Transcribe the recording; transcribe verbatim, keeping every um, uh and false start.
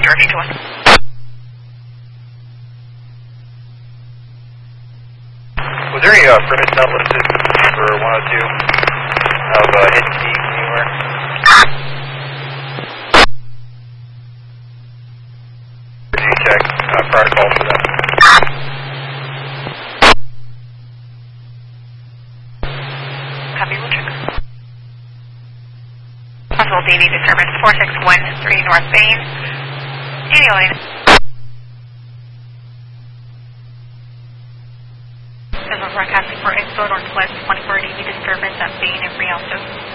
direction to one. Was there any uh, permits not listed for one oh two of uh, hidden keys anywhere? Did you check uh, protocol for that? Copy, we'll check. Possible D V determined four six one three North Main. Daniel Lane. This is broadcasting for Expo Northwest twenty-four D V disturbance at Bain and Rialto.